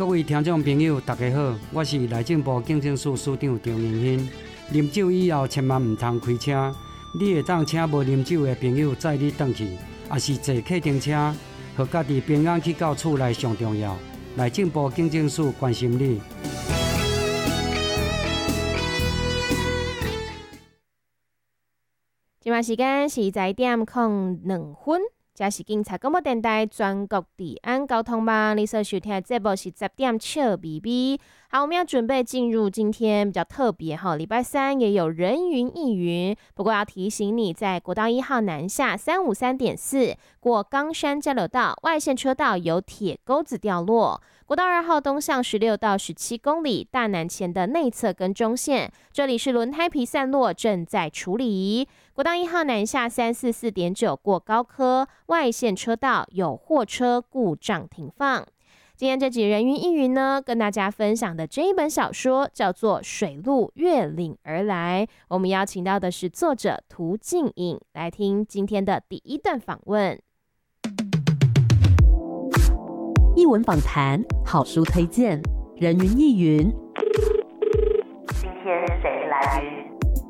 各位听众朋友，大家好，我是内政部警政署署长张明兴。啉酒以后，千万唔通开车。你会当请无啉酒的朋友载你返去，也是坐客停车，互家己平安去到厝内上重要。内政部警政署关心你。 现在时间是10:02，这是警察广播电台全国治安交通网。你所收听的节目是10点笑咪咪。好，我们要准备进入今天比较特别哈，礼拜三也有人云亦云。不过要提醒你，在国道1号南下353.4过冈山交流道外线车道有铁钩子掉落。国道2号东向16到17公里大南前的内侧跟中线，这里是轮胎皮散落，正在处理。国道1号南下344.9过高科外线车道有货车故障停放。今天这集人云亦云呢，跟大家分享的这一本小说叫做《水路越岭而来》，我们邀请到的是作者涂静颖，来听今天的第一段访问。 艺文访谈，好书推荐，人云亦云。 今天谁来云？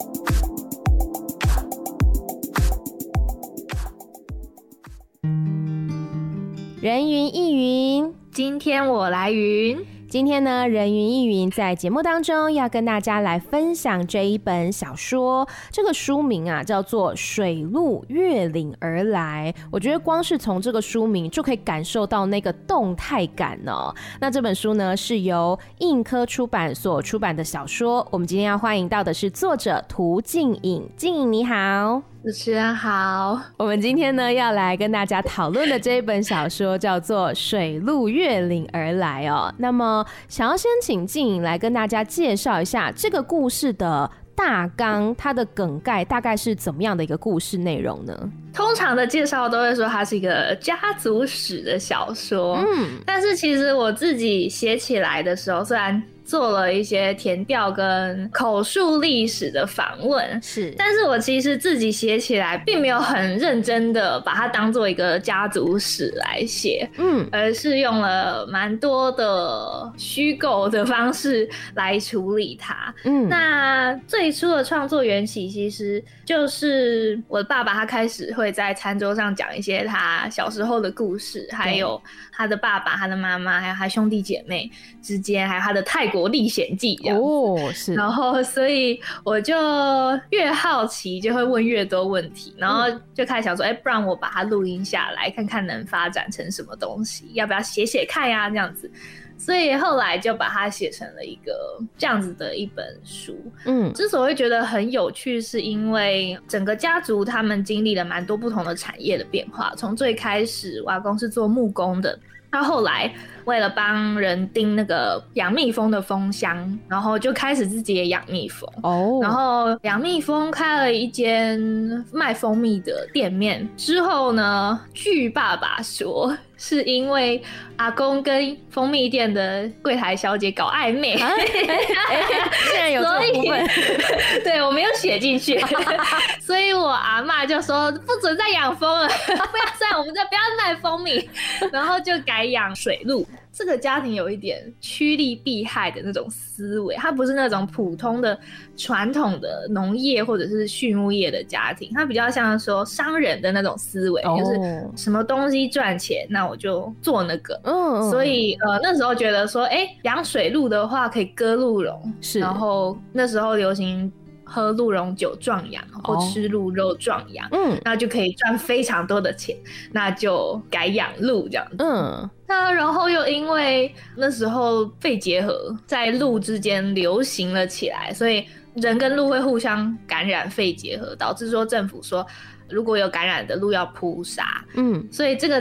人云亦云， 今天我来云。 今天呢，人云亦云在节目当中要跟大家来分享这一本小说，这个书名啊叫做《水路越岭而来》。我觉得光是从这个书名就可以感受到那个动态感哦。那这本书呢是由印科出版所出版的小说。我们今天要欢迎到的是作者涂静颖，静颖你好。 主持人好， 我们今天呢要来跟大家讨论的这一本小说叫做《水路越岭而来》哦。那么，想要先请静颖来跟大家介绍一下这个故事的大纲，它的梗概大概是怎么样的一个故事内容呢？ 通常的介绍都会说它是一个家族史的小说，但是其实我自己写起来的时候，虽然做了一些填调跟口述历史的访问，但是我其实自己写起来并没有很认真的把它当做一个家族史来写，而是用了蛮多的虚构的方式来处理它。那最初的创作缘起其实就是我的爸爸，他开始会在餐桌上讲一些他小时候的故事，还有他的爸爸、他的妈妈，还有他兄弟姐妹之间，还有他的泰国历险记这样子。 是。 然后所以我就越好奇就会问越多问题，然后就开始想说不然我把它录音下来看看能发展成什么东西，要不要写写看呀这样子。所以后来就把它写成了一个这样子的一本书。之所以觉得很有趣，是因为整个家族他们经历了蛮多不同的产业的变化。从最开始我阿公是做木工的，到后来为了帮人钉那个养蜜蜂的蜂箱，然后就开始自己也养蜜蜂。然后养蜜蜂开了一间卖蜂蜜的店面之后呢，据爸爸说是因为阿公跟蜂蜜店的柜台小姐搞暧昧， 竟然有这个部分。 对，我没有写进去。所以我阿嬷就说不准再养蜂了，不要再，我们再不要卖蜂蜜，然后就改养水鹿。这个家庭有一点趋利避害的那种思维，它不是那种普通的传统的农业或者是畜牧业的家庭，它比较像说商人的那种思维，就是什么东西赚钱，那我就做那个。所以那时候觉得说，养水鹿的话可以割鹿茸，然后那时候流行喝鹿茸酒壮阳，或吃鹿肉壮阳，那就可以赚非常多的钱，那就改养鹿这样子。那然后又因为那时候肺结核在鹿之间流行了起来，所以人跟鹿会互相感染肺结核，导致说政府说如果有感染的鹿要扑杀。所以这个